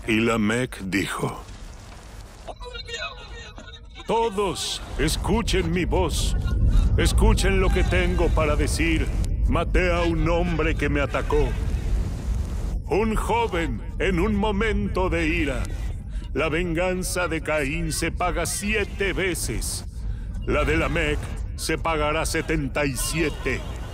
Y Lamec dijo: todos, escuchen mi voz. Escuchen lo que tengo para decir. Maté a un hombre que me atacó. Un joven en un momento de ira. La venganza de Caín se paga 7 veces. La de Lamec se pagará 77.